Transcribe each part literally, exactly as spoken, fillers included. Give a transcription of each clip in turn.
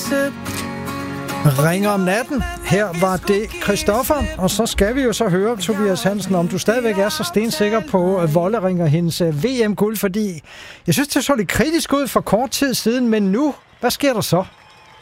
Ringer om natten. Her var det Christoffer, og så skal vi jo så høre, Tobias Hansen, om du stadigvæk er så stensikker på Vollering og hendes V M-guld, fordi jeg synes, det så lidt kritisk ud for kort tid siden, men nu, hvad sker der så?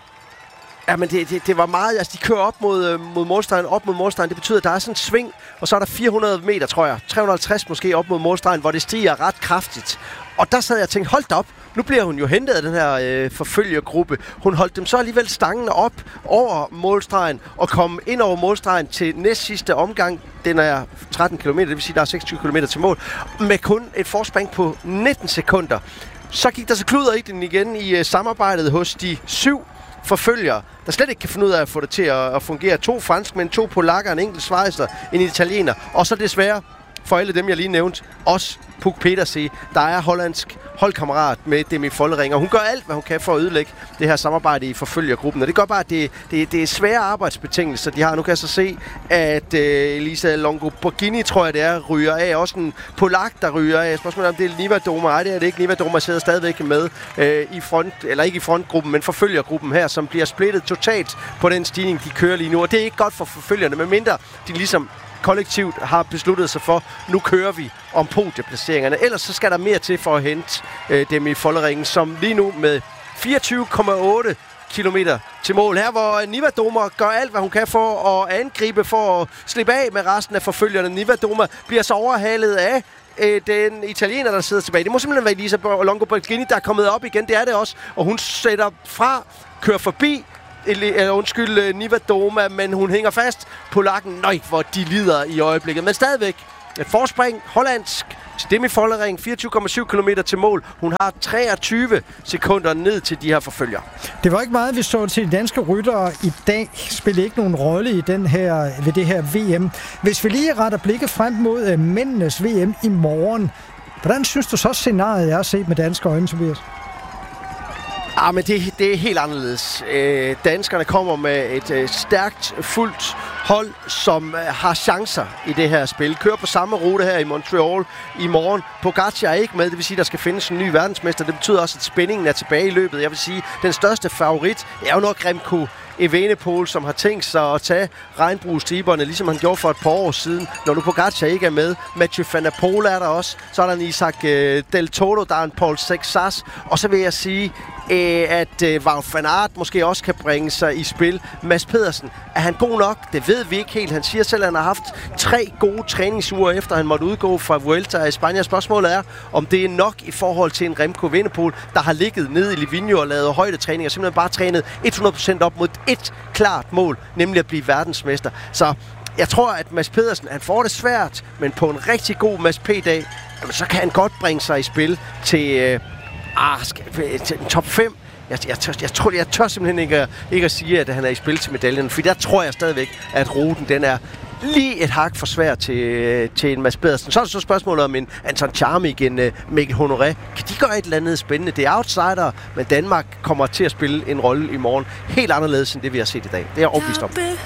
Ja, men det, det, det var meget... Altså, de kører op mod, mod målstregen, op mod målstregen. Det betyder, at der er sådan en sving, og så er der fire hundrede meter, tror jeg. tre hundrede og halvtreds måske op mod målstregen, hvor det stiger ret kraftigt. Og der sad jeg og tænkte, hold da op, nu bliver hun jo hentet af den her øh, forfølgergruppe. Hun holdt dem så alligevel stangen op over målstregen og kom ind over målstregen til næst sidste omgang. Den er tretten kilometer, det vil sige, der er seksogtyve kilometer til mål. Med kun et forspring på nitten sekunder. Så gik der så kluder i den igen i øh, samarbejdet hos de syv forfølgere, der slet ikke kan finde ud af at få det til at, at fungere. To franskmænd, to polakker, en enkelt schweizer, en italiener, og så desværre for alle dem, jeg lige nævnte, også Puk Petersen, der er hollandsk holdkammerat med Demi Vollering, og hun gør alt, hvad hun kan for at ødelægge det her samarbejde i forfølgergruppen. Og det gør bare, at det, det, det er svære arbejdsbetingelser, de har. Nu kan jeg så se, at øh, Elisa Longo-Borghini, tror jeg det er, ryger af. Også en polak, der ryger af. Spørgsmålet om det er Niva Doma. Nej, det er det ikke. Niva Doma sidder stadigvæk med øh, i front, eller ikke i frontgruppen, men forfølgergruppen her, som bliver splittet totalt på den stigning, de kører lige nu. Og det er ikke godt for forfølgerne, medmindre de ligesom kollektivt har besluttet sig for, nu kører vi om podieplaceringerne. Ellers så skal der mere til for at hente øh, dem i Volleringen, som lige nu med fireogtyve komma otte kilometer til mål. Her hvor Niva Doma gør alt, hvad hun kan for at angribe, for at slippe af med resten af forfølgerne. Niva Doma bliver så overhalet af øh, den italiener, der sidder tilbage. Det må simpelthen være Elisa Longo-Borghini, der er kommet op igen. Det er det også. Og hun sætter fra, kører forbi eller undskyld, Niva Doma, men hun hænger fast på lakken. Nøj, hvor de lider i øjeblikket. Men stadigvæk et forspring, hollandsk, Demi Vollering, fireogtyve komma syv kilometer til mål. Hun har treogtyve sekunder ned til de her forfølger. Det var ikke meget, vi så til de danske ryttere i dag. Spiller ikke nogen rolle i den her, ved det her V M. Hvis vi lige retter blikket frem mod uh, mændenes V M i morgen, hvordan synes du så scenariet er set med danske øjne, Tobias? Ah, men det, det er helt anderledes. Øh, danskerne kommer med et øh, stærkt, fuldt hold, som øh, har chancer i det her spil. Kører på samme rute her i Montreal i morgen. Pogacar er ikke med, det vil sige, at der skal findes en ny verdensmester. Det betyder også, at spændingen er tilbage i løbet. Jeg vil sige, den største favorit er jo nok Remco Evenepoel, som har tænkt sig at tage regnbuestriberne, ligesom han gjorde for et par år siden, når nu Pogacar ikke er med. Mathieu van der Poel er der også. Så er der en Isaac øh, Del Toro, der er en Paul Sexas. Og så vil jeg sige, øh, at øh, Wout van Aert måske også kan bringe sig i spil. Mads Pedersen, er han god nok? Det ved vi ikke helt. Han siger selv, at han har haft tre gode træningsuger, efter han måtte udgå fra Vuelta i Spanien. Spørgsmålet er, om det er nok i forhold til en Remco Evenepoel, der har ligget nede i Livigno og lavet højdetræning og simpelthen bare trænet hundrede procent op mod et klart mål, nemlig at blive verdensmester. Så jeg tror, at Mads Pedersen, han får det svært, men på en rigtig god Mads P-dag, jamen, så kan han godt bringe sig i spil til, øh, ah, skal, til top fem. Jeg, jeg, tør, jeg, tror, jeg tør simpelthen ikke at, ikke at sige, at han er i spil til medaljen, for der tror jeg stadigvæk, at ruten den er lige et hak for svær til, til en Mads Pedersen. Så er det så spørgsmålet om en Anton Charmik, en uh, Mikkel Honoré. Kan de gøre et eller andet spændende? Det er outsider, men Danmark kommer til at spille en rolle i morgen helt anderledes end det, vi har set i dag. Det er jeg overbevist om.